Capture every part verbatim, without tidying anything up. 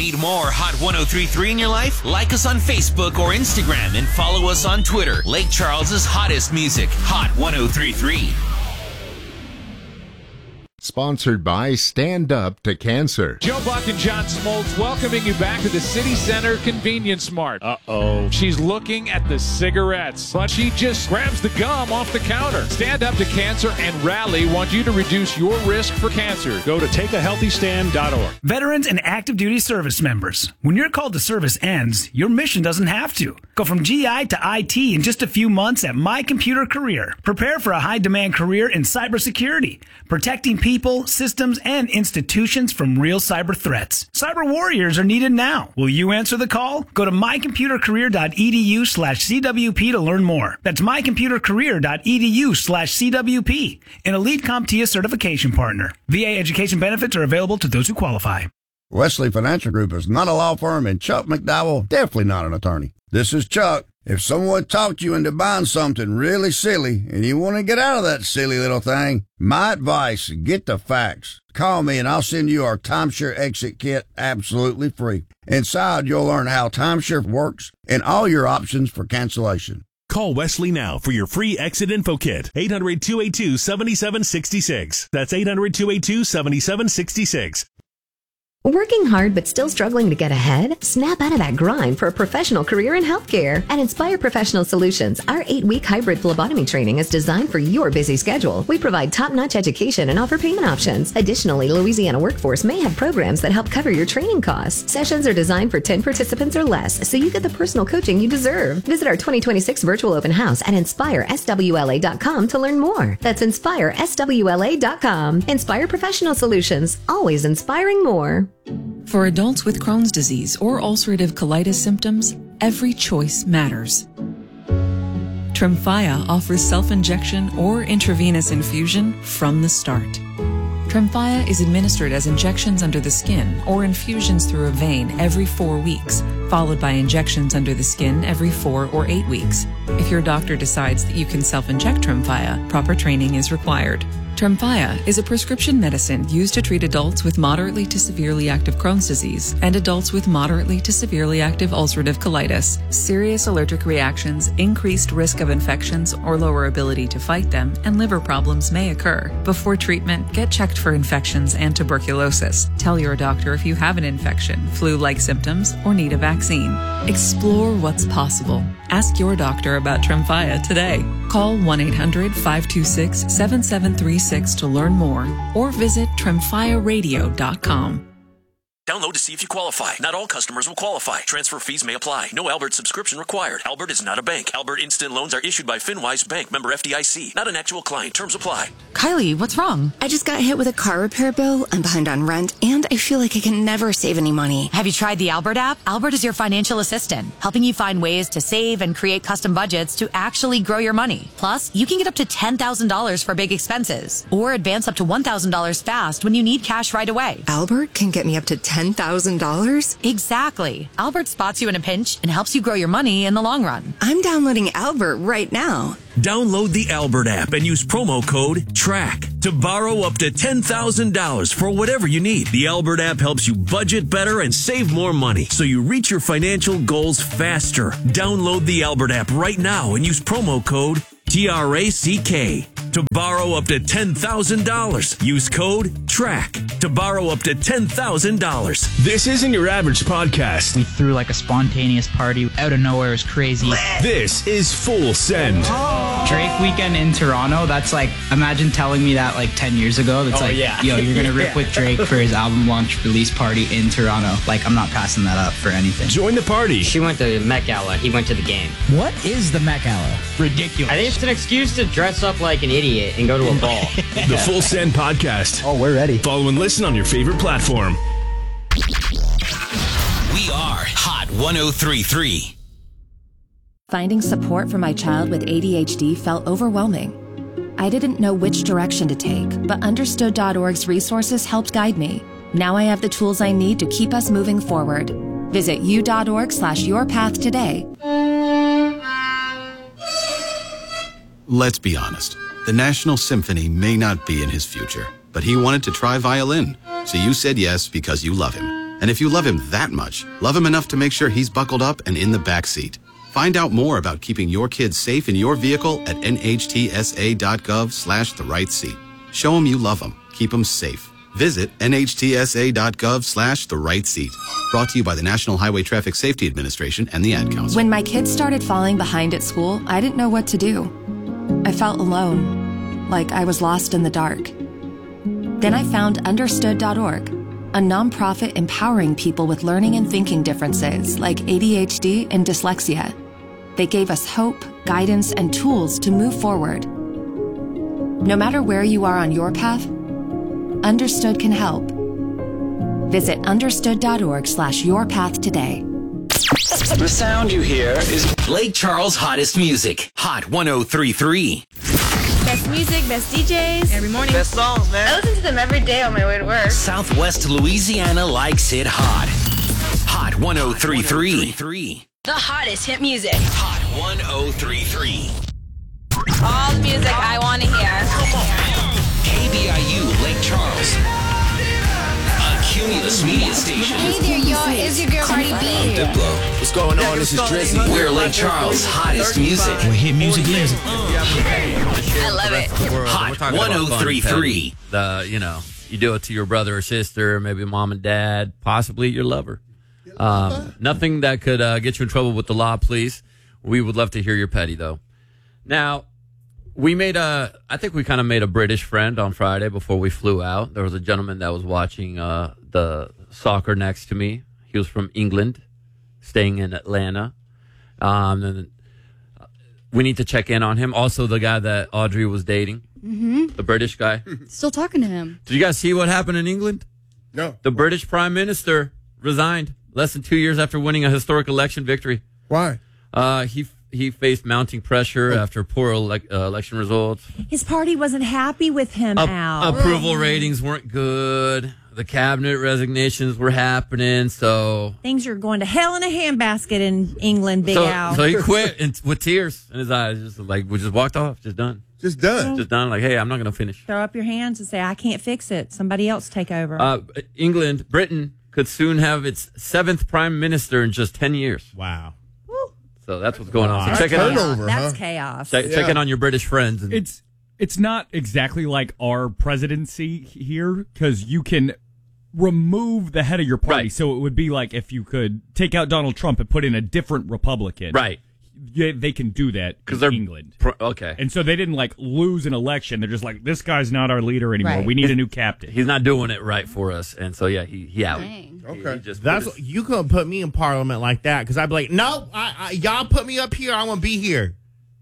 Need more Hot ten thirty-three in your life? Like us on Facebook or Instagram and follow us on Twitter. Lake Charles's hottest music, Hot ten thirty-three. Sponsored by Stand Up to Cancer. Joe Buck and John Smoltz welcoming you back to the City Center Convenience Mart. Uh-oh. She's looking at the cigarettes, but she just grabs the gum off the counter. Stand Up to Cancer and Rally want you to reduce your risk for cancer. Go to take a healthy stand dot org. Veterans and active duty service members. When your call to service ends, your mission doesn't have to. Go from G I to I T in just a few months at My Computer Career. Prepare for a high-demand career in cybersecurity, protecting people People, systems, and institutions from real cyber threats. Cyber warriors are needed now. Will you answer the call? Go to my computer career dot e d u slash c w p to learn more. That's my computer career dot e d u slash c w p, an elite CompTIA certification partner. V A education benefits are available to those who qualify. Wesley Financial Group is not a law firm, and Chuck McDowell definitely not an attorney. This is Chuck. If someone talked you into buying something really silly and you want to get out of that silly little thing, my advice, get the facts. Call me and I'll send you our timeshare exit kit absolutely free. Inside, you'll learn how timeshare works and all your options for cancellation. Call Wesley now for your free exit info kit. eight hundred, two eight two, seven seven six six. That's eight hundred, two eight two, seven seven six six. Working hard but still struggling to get ahead? Snap out of that grind for a professional career in healthcare. At Inspire Professional Solutions, our eight-week hybrid phlebotomy training is designed for your busy schedule. We provide top-notch education and offer payment options. Additionally, Louisiana Workforce may have programs that help cover your training costs. Sessions are designed for ten participants or less, so you get the personal coaching you deserve. Visit our twenty twenty-six virtual open house at inspire s w l a dot com to learn more. That's inspire s w l a dot com. Inspire Professional Solutions, always inspiring more. For adults with Crohn's disease or ulcerative colitis symptoms, every choice matters. Tremfya offers self-injection or intravenous infusion from the start. Tremfya is administered as injections under the skin or infusions through a vein every four weeks, followed by injections under the skin every four or eight weeks. If your doctor decides that you can self-inject Tremfya, proper training is required. Tremfya is a prescription medicine used to treat adults with moderately to severely active Crohn's disease and adults with moderately to severely active ulcerative colitis. Serious allergic reactions, increased risk of infections or lower ability to fight them, and liver problems may occur. Before treatment, get checked for infections and tuberculosis. Tell your doctor if you have an infection, flu-like symptoms, or need a vaccine. Explore what's possible. Ask your doctor about Tremfya today. Call one eight hundred, five two six, seven seven three six to learn more or visit tremfya radio dot com. Download to see if you qualify. Not all customers will qualify. Transfer fees may apply. No Albert subscription required. Albert is not a bank. Albert Instant Loans are issued by FinWise Bank, member F D I C. Not an actual client. Terms apply. Kylie, what's wrong? I just got hit with a car repair bill. I'm behind on rent, and I feel like I can never save any money. Have you tried the Albert app? Albert is your financial assistant, helping you find ways to save and create custom budgets to actually grow your money. Plus, you can get up to ten thousand dollars for big expenses, or advance up to one thousand dollars fast when you need cash right away. Albert can get me up to ten thousand dollars? Exactly. Albert spots you in a pinch and helps you grow your money in the long run. I'm downloading Albert right now. Download the Albert app and use promo code TRACK to borrow up to ten thousand dollars for whatever you need. The Albert app helps you budget better and save more money so you reach your financial goals faster. Download the Albert app right now and use promo code T R A C K to borrow up to ten thousand dollars. Use code TRACK to borrow up to ten thousand dollars. This isn't your average podcast. We threw like a spontaneous party out of nowhere. It was crazy. This is Full Send. Oh. Drake weekend in Toronto. That's like, imagine telling me that like ten years ago. That's oh, like, yeah. yo, you're going to rip yeah. with Drake for his album launch release party in Toronto. Like, I'm not passing that up for anything. Join the party. She went to the Met Gala. He went to the game. What is the Met Gala? Ridiculous. I think it's an excuse to dress up like an idiot and go to a ball. The Full Send Podcast. Oh, we're ready. Follow and listen on your favorite platform. We are Hot ten thirty-three. Finding support for my child with A D H D felt overwhelming. I didn't know which direction to take, but understood dot org's resources helped guide me. Now I have the tools I need to keep us moving forward. Visit u.org slash your path today. Let's be honest. The National Symphony may not be in his future, but he wanted to try violin. So you said yes because you love him. And if you love him that much, love him enough to make sure he's buckled up and in the back seat. Find out more about keeping your kids safe in your vehicle at nhtsa.gov slash the right seat. Show them you love them. Keep them safe. Visit nhtsa.gov slash the right seat. Brought to you by the National Highway Traffic Safety Administration and the Ad Council. When my kids started falling behind at school, I didn't know what to do. I felt alone, like I was lost in the dark. Then I found understood dot org, a nonprofit empowering people with learning and thinking differences like A D H D and dyslexia. They gave us hope, guidance, and tools to move forward. No matter where you are on your path, Understood can help. Visit understood.org slash your path today. The sound you hear is Lake Charles' hottest music. Hot one oh three point three. Best music, best D Js. Every morning. Best songs, man. I listen to them every day on my way to work. Southwest Louisiana likes it hot. Hot one oh three point three. The hottest hit music. Hot one oh three point three. All the music I want to hear. Come on. K B I U Lake Charles. A Cumulus Media Station. Hey there, y'all. It's your girl Cardi B. Diplo. What's going on? This is Drizzy. We're Lake Charles' hottest music. We hit music music. I love it. Hot one oh three point three. The, you know, you do it to your brother or sister, maybe mom and dad, possibly your lover. Um, nothing that could uh, get you in trouble with the law, please. We would love to hear your petty, though. Now, we made a, I think we kind of made a British friend on Friday before we flew out. There was a gentleman that was watching uh, the soccer next to me. He was from England, staying in Atlanta. Um, and we need to check in on him. Also, the guy that Audrey was dating, Mm-hmm. the British guy. Still talking to him. Did you guys see what happened in England? No. The British Prime Minister resigned less than two years after winning a historic election victory. Why? Uh, he he faced mounting pressure Oh. after poor ele- uh, election results. His party wasn't happy with him, A- Al. approval ratings weren't good. The cabinet resignations were happening, so Things are going to hell in a handbasket in England, Big so, Al. so he quit and, with tears in his eyes, just like we just walked off, just done, just done, just done. Like, hey, I'm not going to finish. Throw up your hands and say, I can't fix it. Somebody else take over. Uh, England, Britain could soon have its seventh prime minister in just ten years. Wow. So that's what's going on. That's So check it out. chaos. That's chaos. Check, check in on your British friends. And It's it's not exactly like our presidency here because you can remove the head of your party. Right. So it would be like if you could take out Donald Trump and put in a different Republican. Right. Yeah, they can do that because in they're England. Pro- okay. And so they didn't like lose an election. They're just like, this guy's not our leader anymore. Right. We need a new captain. He's not doing it right for us, and so yeah, he he out. Okay. He just That's put his- you couldn't put me in parliament like that because I'd be like, no, I, I, y'all put me up here. I want to be here.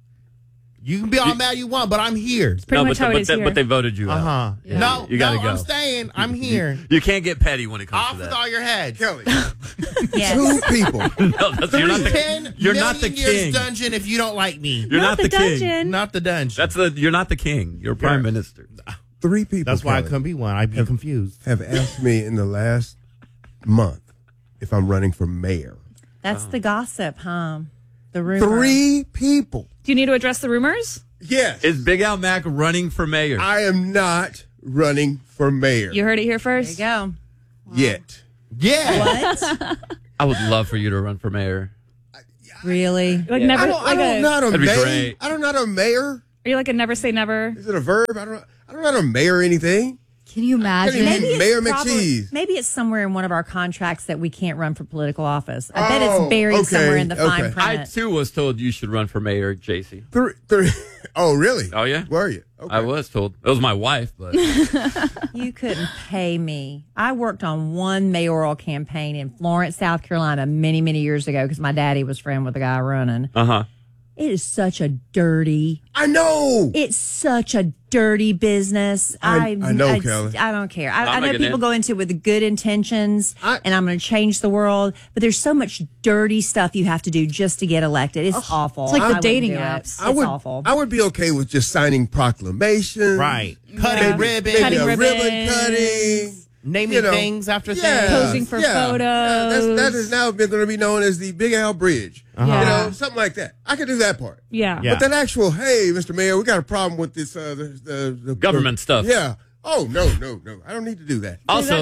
You can be all mad you want, but I'm here. no, but, the, but, they, but they voted you Uh out. huh. Yeah. No, you gotta no, go. I'm staying. I'm here. You can't get petty when it comes Off to with that. all your heads, Kelly. Yes. Two people. no, that's, you're not the ten you're not the million years king. dungeon if you don't like me. You're not, the, king. Not the dungeon. That's the you're not the king. You're prime minister. Three people. That's why I Kelly, couldn't be one. I'd be have, confused. Have asked me in the last month if I'm running for mayor. That's the gossip, huh? The rumor. Three people. Do you need to address the rumors? Yes. Is Big Al Mac running for mayor? I am not running for mayor You heard it here first. There you go. yet. Yeah. What? I would love for you to run for mayor. Really? Like Yeah. never. I don't, like I don't a, know how to That'd be mayor. great. I don't know how to mayor. Are you like a never say never? Is it a verb? I don't. I don't know how to mayor anything. Can you imagine? Maybe Maybe it's Mayor probably- McCheese. Maybe it's somewhere in one of our contracts that we can't run for political office. I bet Oh, it's buried okay, somewhere in the fine okay. I print. too was told you should run for mayor, J C. Three, three. Oh, really? Oh yeah. Were you? Okay. I was told. It was my wife, but You couldn't pay me. I worked on one mayoral campaign in Florence, South Carolina, many, many years ago because my daddy was friend with the guy running. uh huh. It is such a dirty. I know. It's such a dirty business. I- I know, I, Kelly. I don't care. I, I'm I know making people it. go into it with good intentions, and I'm going to change the world. But there's so much dirty stuff you have to do just to get elected. It's awful. It's like the I wouldn't dating do it. apps. It's I would. awful. I would be okay with just signing proclamations. Right. Cutting Yeah. ribbons. Maybe Cutting a ribbon ribbons. cutting. Naming You know, things after Yeah, things. Posing for yeah, photos. Yeah, that's, that is now going to be known as the Big Al Bridge. Uh-huh. You Yeah. know, something like that. I could do that part. Yeah. Yeah. But that actual, hey, Mister Mayor, we got a problem with this uh, the, the, the Government the, stuff. Yeah. Oh no, no, no! I don't need to do that. Also,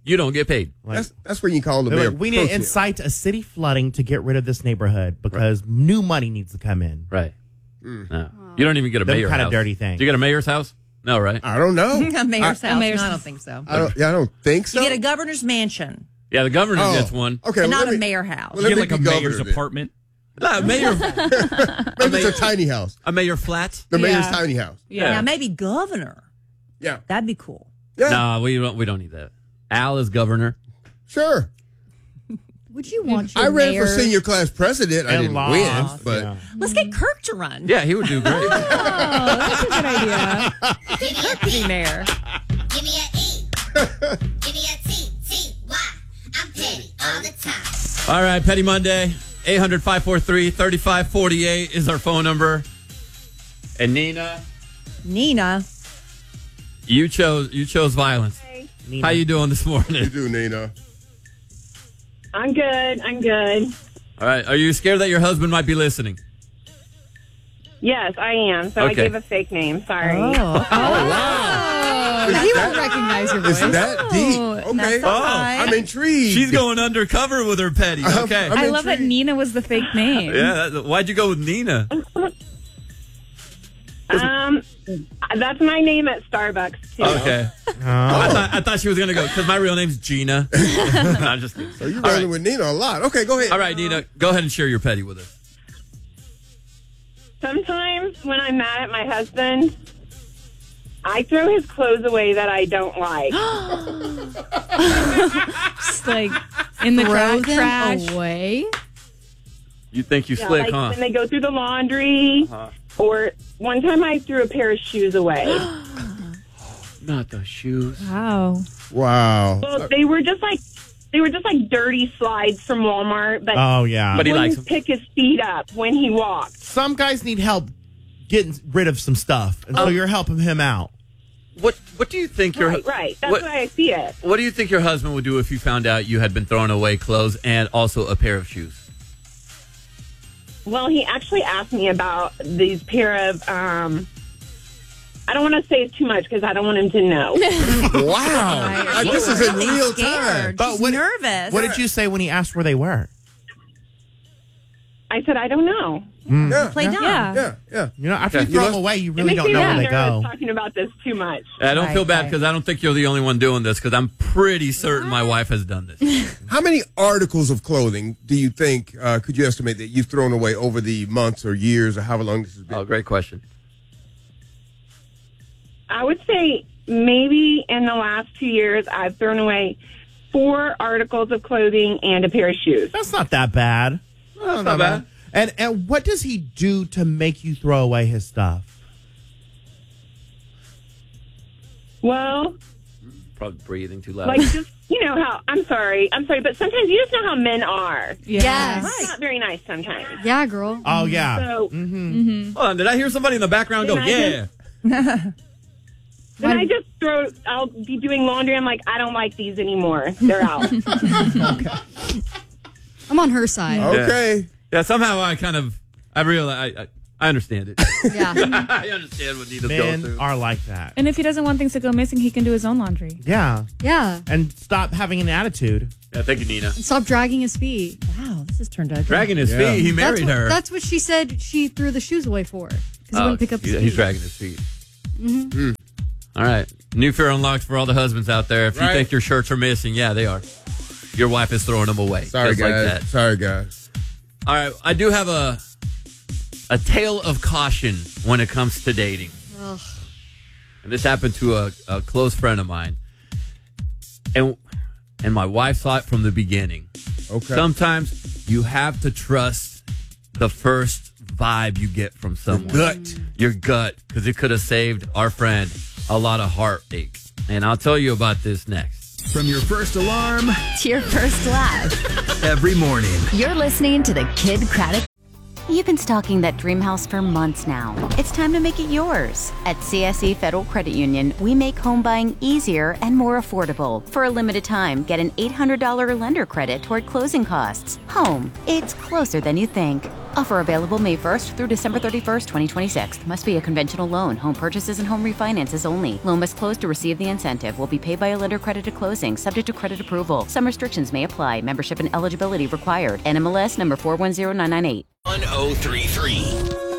you don't get paid. Like, That's that's where you call the they're mayor. like, we need pro to temp. incite a city flooding to get rid of this neighborhood because new money needs to come in. Right. Mm. No. You don't even get a Them mayor's kind house. of dirty thing. Do you get a mayor's house? No, right? I don't know. A mayor's I, house. mayor's no, I don't house. think so. I don't, yeah, I don't think so. You get a governor's mansion, Yeah, the governor Oh. gets one. Okay, and well, not let a me- mayor house. well, You let get me like be a governor mayor's then. apartment. No, mayor. Maybe it's a tiny house. A mayor flat? The mayor's Yeah. tiny house. Yeah. Now maybe governor. Yeah. That'd be cool. Yeah. No, we don't. We don't need that. Al is governor. Sure. Would you want your I ran mayor? for senior class president. I And didn't lost, win, but yeah. Let's get Kirk to run. Yeah, he would do great. Oh, that's a good idea. Kirk to be mayor. Give me an E. Give me a T. T. Y. I'm petty all the time. All right, Petty Monday. eight hundred, five four three, three five four eight is our phone number. And Nina, Nina. you chose you chose violence. Nina. How you doing this you morning? do, Nina. I'm good. I'm good. All right. Are you scared that your husband might be listening? Yes, I am. So I Okay. gave a fake name. Sorry. Oh, wow. Is He that- won't recognize your voice. Is that deep? Oh, Okay. that's all right. I'm intrigued. She's going undercover with her Petty. Okay. I'm I love that intrigued. Nina was the fake name. Yeah. that- Why'd you go with Nina? Um, that's my name at Starbucks too. Okay. Oh. I thought I thought she was gonna go because my real name's Gina. No, I'm just kidding. So you're All running right. with Nina a lot. Okay, go ahead. All right, Nina, go ahead and share your Petty with us. Sometimes when I'm mad at my husband, I throw his clothes away that I don't like. Just like in the Throw tra- them trash. away. You think you Yeah, slick, like huh? when they go through the laundry, Uh-huh. or one time I threw a pair of shoes away. Not the shoes. Wow. Wow. Well, they were just like they were just like dirty slides from Walmart, but Oh, yeah. But he wouldn't likes them. pick his feet up when he walked. Some guys need help getting rid of some stuff, and so you're helping him out. What What do you think your Right, right. That's what, what I see it. What do you think your husband would do if you found out you had been throwing away clothes and also a pair of shoes? Well, he actually asked me about these pair of. Um, I don't want to say too much because I don't want him to know. Wow. Uh, this is in Really real scared. time. She's what- nervous. What did you say when he asked where they were? I said I don't know. Yeah. Play dumb. Yeah. Yeah, yeah. You know, after Okay. you throw You them must- away, you It really makes don't me know really where they nervous go. talking about this too much. I don't Right, feel bad right. because I don't think you're the only one doing this because I'm pretty certain my wife has done this. How many articles of clothing do you think, uh, could you estimate that you've thrown away over the months or years or however long this has been? Oh, great question. I would say maybe in the last two years I've thrown away four articles of clothing and a pair of shoes. That's not that bad. That's not bad. And and what does he do to make you throw away his stuff? Well, Probably breathing too loud. like just you know how I'm sorry, I'm sorry, but sometimes you just know how men are. Yes. It's not very nice sometimes. Yeah, girl. Oh yeah. So Mm-hmm. Hold on, did I hear somebody in the background go, Then I yeah? then I just throw. I'll be doing laundry. I'm like, I don't like these anymore. They're out. I'm on her side. Okay. Yeah, somehow I kind of, I realize, I, I, I understand it. Yeah. I understand what Nina's going Men through. are like that. And if he doesn't want things to go missing, he can do his own laundry. Yeah. Yeah. And stop having an attitude. Yeah, thank you, Nina. Stop dragging his feet. Wow, this has turned out. Dragging his Yeah. feet, he married that's what, her. That's what she said she threw the shoes away for. Because he Oh, wouldn't pick up his he- feet. he's dragging his feet. Mm-hmm. All right. New fear unlocked for all the husbands out there. If you Right. think your shirts are missing, yeah, they are. Your wife is throwing them away. Sorry, just like guys. that. Sorry, guys. All right. I do have a a tale of caution when it comes to dating. Ugh. And this happened to a, a close friend of mine. And and my wife saw it from the beginning. Okay. Sometimes you have to trust the first vibe you get from someone. Gut. Your gut, because it could have saved our friend a lot of heartache. And I'll tell you about this next. From your first alarm To your first laugh. every morning. You're listening to the Kid Craddock. You've been stalking that dream house for months now. It's time to make it yours. At C S E Federal Credit Union, we make home buying easier and more affordable. For a limited time, get an eight hundred dollars lender credit toward closing costs. Home, it's closer than you think. Offer available May first through December thirty-first, twenty twenty-six. Must be a conventional loan. Home purchases and home refinances only. Loan must close to receive the incentive. Will be paid by a lender credit at closing, subject to credit approval. Some restrictions may apply. Membership and eligibility required. N M L S number four one zero nine nine eight. one oh three three